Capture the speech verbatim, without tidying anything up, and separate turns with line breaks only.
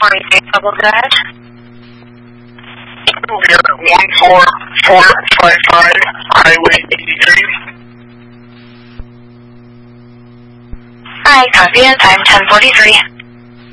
twenty-six, double good.
We're at one four four five five, Highway eighty-three.
Alright, copy, and time ten forty-three.